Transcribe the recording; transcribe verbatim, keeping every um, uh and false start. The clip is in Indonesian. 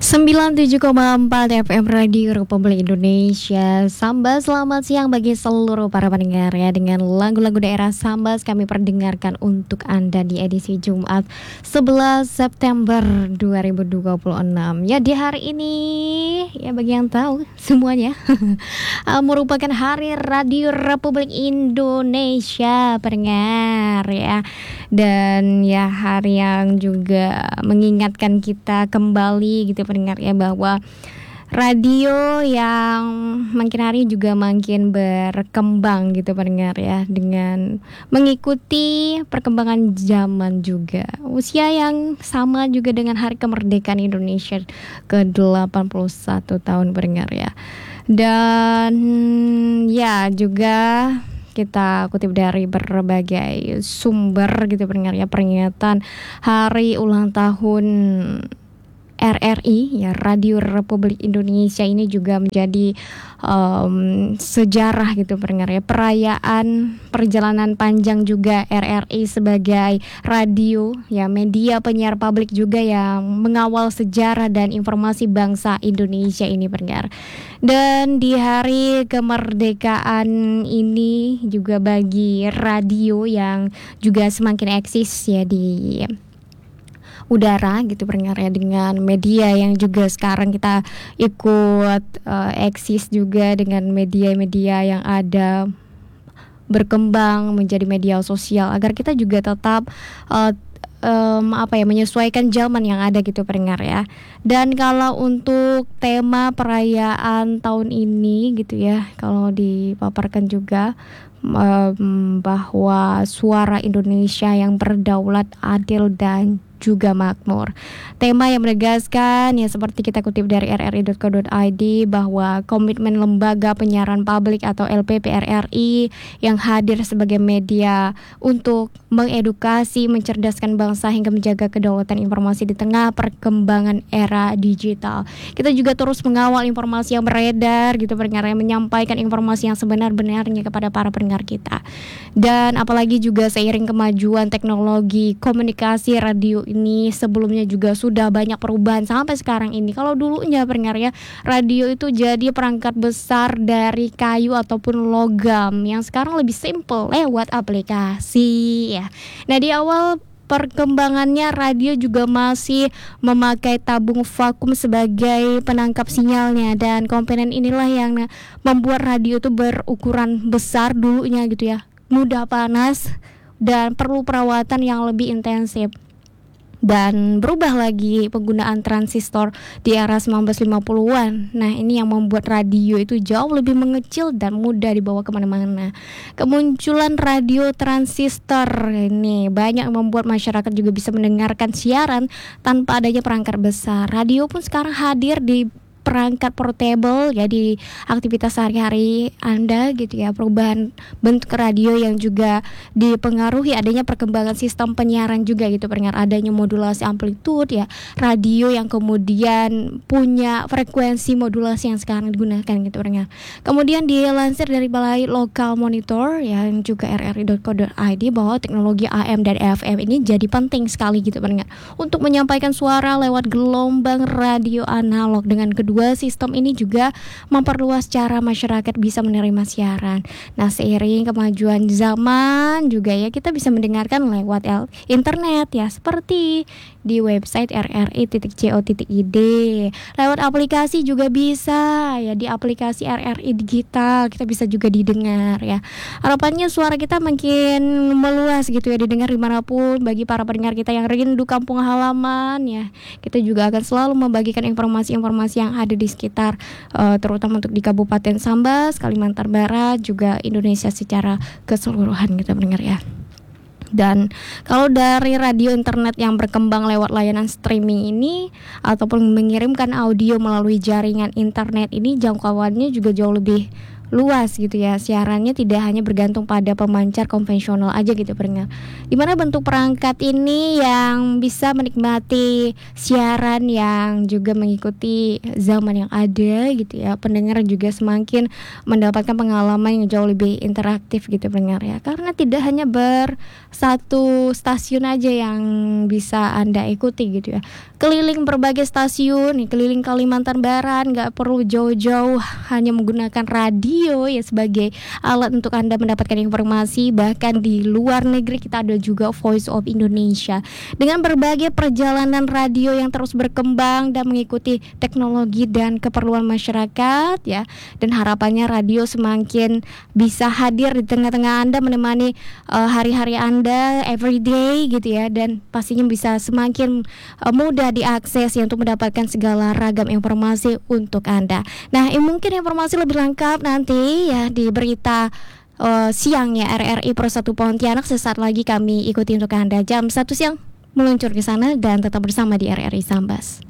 sembilan puluh tujuh koma empat F M Radio Republik Indonesia. Sambas, selamat siang bagi seluruh para pendengar ya. Dengan lagu-lagu daerah Sambas kami perdengarkan untuk Anda di edisi Jumat sebelas September dua ribu dua puluh enam. Ya, di hari ini ya bagi yang tahu semuanya merupakan Hari Radio Republik Indonesia pendengar ya. Dan ya hari yang juga mengingatkan kita kembali gitu pendengar ya, bahwa radio yang makin hari juga makin berkembang gitu pendengar ya, dengan mengikuti perkembangan zaman juga. Usia yang sama juga dengan Hari Kemerdekaan Indonesia ke delapan puluh satu tahun pendengar ya. Dan ya juga kita kutip dari berbagai sumber gitu pendengar ya, peringatan hari ulang tahun R R I ya, Radio Republik Indonesia ini juga menjadi um, sejarah gitu pendengar ya, perayaan perjalanan panjang juga R R I sebagai radio ya, media penyiar publik juga yang mengawal sejarah dan informasi bangsa Indonesia ini pendengar. Dan di hari kemerdekaan ini juga bagi radio yang juga semakin eksis ya di udara gitu pendengar ya, dengan media yang juga sekarang kita ikut uh, eksis juga dengan media-media yang ada berkembang menjadi media sosial, agar kita juga tetap uh, um, apa ya menyesuaikan zaman yang ada gitu pendengar ya. Dan kalau untuk tema perayaan tahun ini gitu ya, kalau dipaparkan juga um, bahwa suara Indonesia yang berdaulat, adil dan juga makmur. Tema yang menegaskan ya, seperti kita kutip dari r r i dot co dot i d, bahwa komitmen lembaga penyiaran publik atau L P P R R I yang hadir sebagai media untuk mengedukasi, mencerdaskan bangsa hingga menjaga kedaulatan informasi di tengah perkembangan era digital. Kita juga terus mengawal informasi yang beredar gitu pendengar, yang menyampaikan informasi yang sebenar-benarnya kepada para pendengar kita. Dan apalagi juga seiring kemajuan teknologi komunikasi, radio ini sebelumnya juga sudah banyak perubahan sampai sekarang ini. Kalau dulunya pendengar ya, radio itu jadi perangkat besar dari kayu ataupun logam, yang sekarang lebih simple lewat aplikasi ya. Nah, di awal perkembangannya radio juga masih memakai tabung vakum sebagai penangkap sinyalnya, dan komponen inilah yang membuat radio itu berukuran besar dulunya gitu ya, mudah panas dan perlu perawatan yang lebih intensif. Dan berubah lagi penggunaan transistor di era sembilan belas lima puluhan. Nah, ini yang membuat radio itu jauh lebih mengecil dan mudah dibawa kemana-mana. Kemunculan radio transistor ini banyak membuat masyarakat juga bisa mendengarkan siaran tanpa adanya perangkat besar. Radio pun sekarang hadir di perangkat portable ya, di aktivitas sehari-hari Anda gitu ya. Perubahan bentuk radio yang juga dipengaruhi adanya perkembangan sistem penyiaran juga gitu pendengar, adanya modulasi amplitude ya, radio yang kemudian punya frekuensi modulasi yang sekarang digunakan gitu pendengar. Kemudian dilansir dari Balai Lokal Monitor yang juga r r i dot co dot i d bahwa teknologi A M dan F M ini jadi penting sekali gitu pendengar untuk menyampaikan suara lewat gelombang radio analog. Dengan kedua Dua sistem ini juga memperluas cara masyarakat bisa menerima siaran. Nah, seiring kemajuan zaman juga ya, kita bisa mendengarkan lewat el- internet ya, seperti di website r r i titik co titik i d. Lewat aplikasi juga bisa ya, di aplikasi R R I digital kita bisa juga didengar ya. Harapannya suara kita makin meluas gitu ya, didengar dimanapun. Bagi para pendengar kita yang rindu kampung halaman ya, kita juga akan selalu membagikan informasi-informasi yang ada di sekitar, uh, terutama untuk di Kabupaten Sambas, Kalimantan Barat, juga Indonesia secara keseluruhan kita mendengar ya. Dan kalau dari radio internet yang berkembang lewat layanan streaming ini ataupun mengirimkan audio melalui jaringan internet ini, jangkauannya juga jauh lebih luas gitu ya. Siarannya tidak hanya bergantung pada pemancar konvensional aja gitu pendengar. Dimana bentuk perangkat ini yang bisa menikmati siaran yang juga mengikuti zaman yang ada gitu ya. Pendengar juga semakin mendapatkan pengalaman yang jauh lebih interaktif gitu pendengar ya. Karena tidak hanya bersatu stasiun aja yang bisa Anda ikuti gitu ya. Keliling berbagai stasiun nih, keliling Kalimantan Barat, nggak perlu jauh-jauh hanya menggunakan radio ya sebagai alat untuk Anda mendapatkan informasi. Bahkan di luar negeri kita ada juga Voice of Indonesia dengan berbagai perjalanan radio yang terus berkembang dan mengikuti teknologi dan keperluan masyarakat ya. Dan harapannya radio semakin bisa hadir di tengah-tengah Anda, menemani uh, hari-hari Anda everyday gitu ya, dan pastinya bisa semakin uh, mudah diakses ya untuk mendapatkan segala ragam informasi untuk Anda. Nah, eh, mungkin informasi lebih lengkap nanti ya di berita uh, siang ya R R I Pro satu Pontianak sesaat lagi kami ikuti untuk Anda jam satu siang meluncur ke sana, dan tetap bersama di R R I Sambas.